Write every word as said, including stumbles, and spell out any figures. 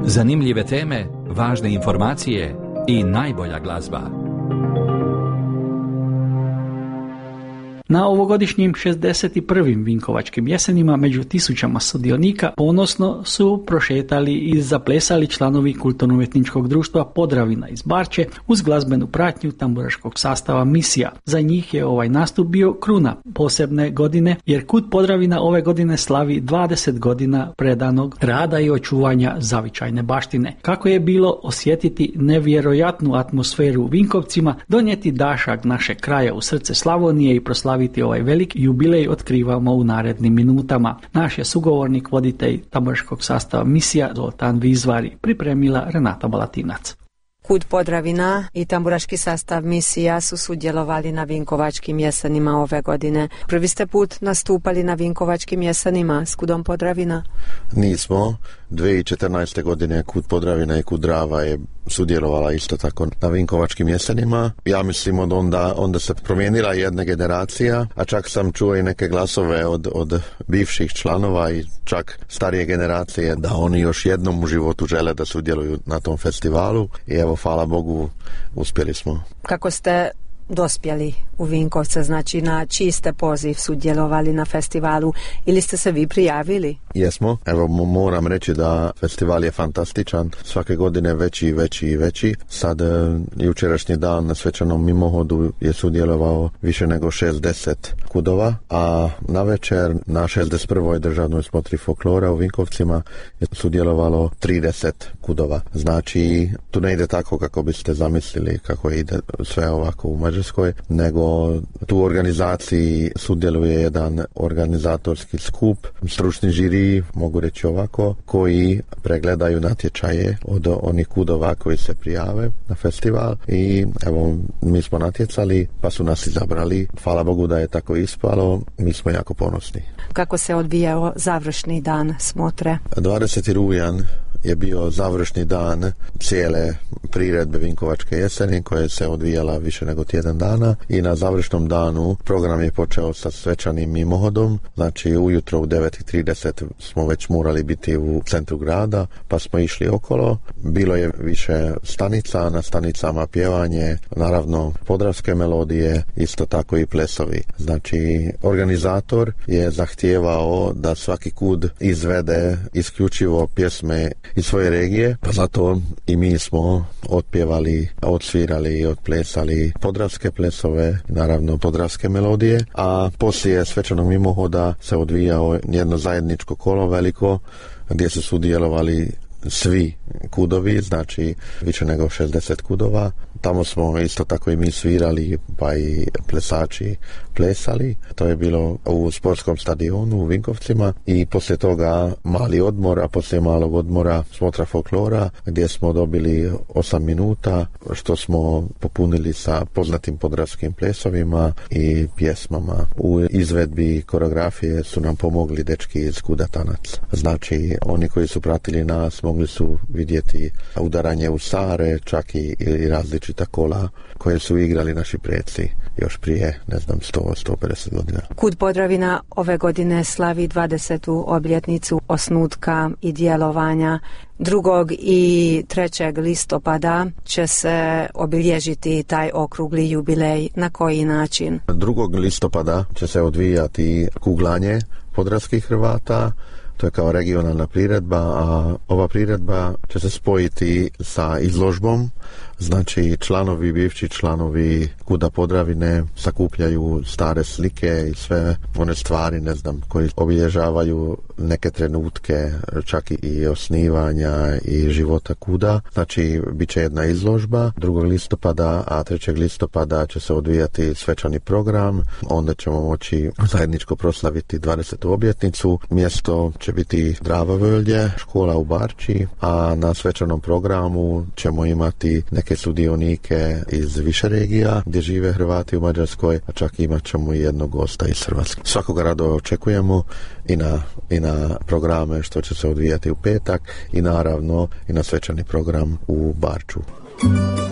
Zanimljive teme, važne informacije i najbolja glazba. Na ovogodišnjim šezdeset prvim Vinkovačkim jesenima među tisućama sudionika ponosno su prošetali i zaplesali članovi kulturno-umjetničkog društva Podravina iz Barče uz glazbenu pratnju tamburaškog sastava Misija. Za njih je ovaj nastup bio kruna posebne godine, jer Kud Podravina ove godine slavi dvadeset godina predanog rada i očuvanja zavičajne baštine. Kako je bilo osjetiti nevjerojatnu atmosferu u Vinkovcima, donijeti dašak našeg kraja u srce Slavonije i proslaviti ovaj velik jubilej otkrivamo u narednim minutama. Naš je sugovornik, voditelj tamburaškog sastava Misija Zoltan Vizvari, pripremila Renata Balatinac. Kud Podravina i tamburaški sastav Misija su sudjelovali na Vinkovačkim jesenima ove godine. Prvi ste put nastupali na Vinkovačkim jesenima s Kudom Podravina? Nismo. dvije tisuće četrnaeste. godine Kud Podravina i Kud Drava je sudjelovala isto tako na Vinkovačkim jesenima. Ja mislim od onda, onda se promijenila jedna generacija, a čak sam čuo i neke glasove od, od bivših članova i čak starije generacije da oni još jednom u životu žele da sudjeluju na tom festivalu i evo, hvala Bogu, uspjeli smo. Kako ste dospjeli u Vinkovce, znači na čiji ste poziv sudjelovali na festivalu ili ste se vi prijavili? Jesmo. Evo, moram reći da festival je fantastičan. Svake godine veći i veći i veći. Sad, jučerašnji dan na svečanom mimohodu je sudjelovao više nego šezdeset kudova, a na večer na šezdeset prvoj državnoj smotri folklora u Vinkovcima je sudjelovalo trideset kudova. Znači, tu ne ide tako kako biste zamislili kako ide sve ovako u Mađarskoj, nego tu u organizaciji sudjeluje jedan organizatorski skup, stručni žiri, mogu reći ovako, koji pregledaju natječaje od onih kudova koji se prijave na festival i evo, mi smo natjecali pa su nas izabrali. Hvala Bogu da je tako ispalo, mi smo jako ponosni. Kako se odvijao završni dan smotre? dvadeseti rujan je bio završni dan cijele priredbe Vinkovačke jeseni koja se odvijala više nego tjedan dana i na završnom danu program je počeo sa svečanim mimohodom, znači ujutro u devet i trideset smo već morali biti u centru grada pa smo išli okolo, bilo je više stanica, na stanicama pjevanje, naravno podravske melodije, isto tako i plesovi. Znači organizator je zahtijevao da svaki kud izvede isključivo pjesme iz svoje regije, pa zato i mi smo otpjevali, odsvirali i otplesali podravske plesove, naravno podravske melodije, a poslije svečanog mimohoda se odvijao jedno zajedničko kolo veliko gdje su sudjelovali svi kudovi, znači više nego šezdeset kudova. Tamo smo isto tako i mi svirali, pa i plesači plesali. To je bilo u sportskom stadionu u Vinkovcima i poslije toga mali odmor, a poslije malog odmora smotra folklora gdje smo dobili osam minuta što smo popunili sa poznatim podravskim plesovima i pjesmama. U izvedbi koreografije su nam pomogli dečki iz Kuda Tanac. Znači oni koji su pratili nas mogli su vidjeti udaranje u sare, čak i, i različita kola koje su igrali naši preci još prije, ne znam, sto do sto pedeset godina. Kud Podravina ove godine slavi dvadesetu obljetnicu osnutka i djelovanja. Drugog i trećeg listopada će se obilježiti taj okrugli jubilej. Na koji način? Drugog listopada će se odvijati kuglanje podravskih Hrvata. To je kao regionalna priredba, a ova priredba će se spojiti sa izložbom. Znači članovi, bivši članovi Kuda Podravine sakupljaju stare slike i sve one stvari, ne znam, koji obilježavaju neke trenutke, čak i osnivanja i života Kuda. Znači bit će jedna izložba drugog listopada, a trećeg listopada će se odvijati svečani program. Onda ćemo moći zajedničko proslaviti dvadesetu obljetnicu. Mjesto će biti Drava Völje, škola u Barči, a na svečanom programu ćemo imati neke sudionike iz više regija gdje žive Hrvati u Mađarskoj, a čak imat ćemo i jednog gosta iz Hrvatske. Svakoga rado očekujemo i na, i na programe što će se odvijati u petak i naravno i na svečani program u Barču.